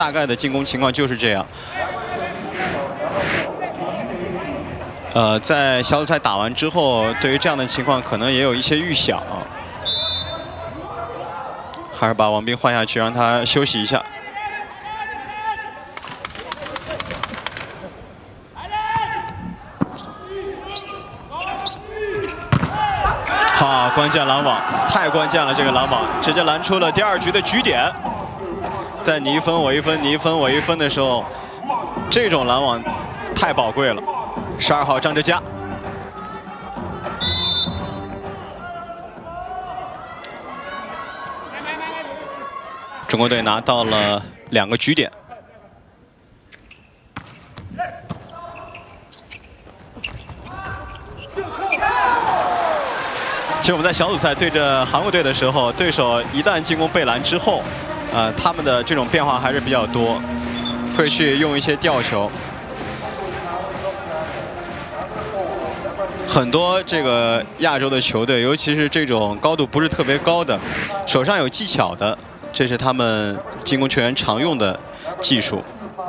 大概的进攻情况就是这样。在小组赛打完之后，对于这样的情况可能也有一些预想啊，还是把王斌换下去，让他休息一下。 好，关键拦网，太关键了！这个拦网直接拦出了第2局的局点。在你一分我一分，你一分我一分的时候，这种拦网太宝贵了。12号张哲嘉，中国队拿到了2个局点。 其实我们在小组赛对着韩国队的时候，对手一旦进攻被拦之后，他们的这种变化还是比较多，会去用一些吊球。很多这个亚洲的球队，尤其是这种高度不是特别高的，手上有技巧的，这是他们进攻球员常用的技术。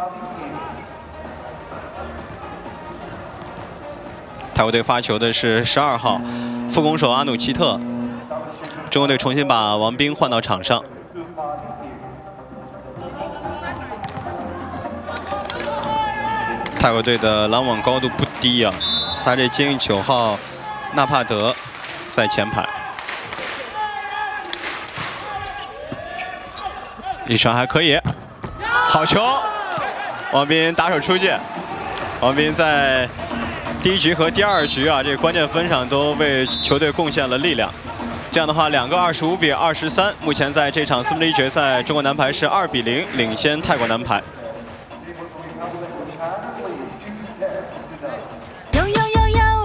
泰国队发球的是12号。 副攻手阿努奇特，中国队重新把王斌换到场上。泰国队的拦网高度不低啊，他这接应9号纳帕德在前排，一传还可以，好球！王斌打手出界，王斌在 第1局和第2局啊，这个关键分上都为球队贡献了力量。这样的话，2个25比23，目前在这场4分之1决赛，中国男排是2比0领先泰国男排。